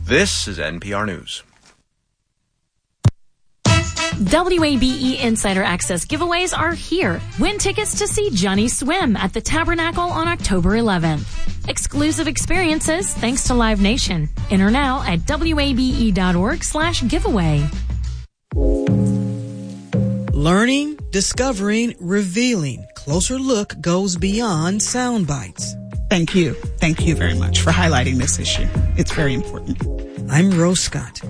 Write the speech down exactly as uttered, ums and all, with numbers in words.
This is N P R News. W A B E Insider Access giveaways are here. Win tickets to see Johnny Swim at the Tabernacle on October eleventh. Exclusive experiences thanks to Live Nation. Enter now at wabe.org slash giveaway. Learning, discovering, revealing. Closer Look goes beyond sound bites. Thank you. Thank you very much for highlighting this issue. It's very important. I'm Rose Scott.